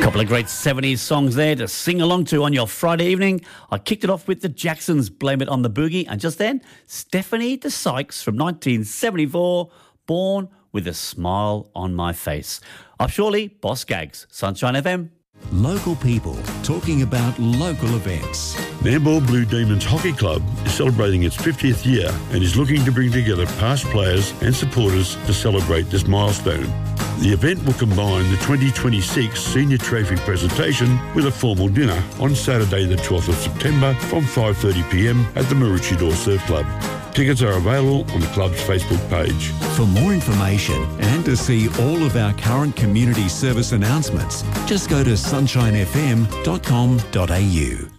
Couple of great 70s songs there to sing along to on your Friday evening. I kicked it off with the Jacksons, Blame It on the Boogie, and just then, Stephanie de Sykes from 1974, Born with a Smile on My Face. Up shortly, Boss Gags, Sunshine FM. Local people talking about local events. Nambour Blue Demons Hockey Club is celebrating its 50th year and is looking to bring together past players and supporters to celebrate this milestone. The event will combine the 2026 Senior Trophy presentation with a formal dinner on Saturday the 12th of September from 5:30pm at the Maroochydore Surf Club. Tickets are available on the club's Facebook page. For more information and to see all of our current community service announcements, just go to sunshinefm.com.au.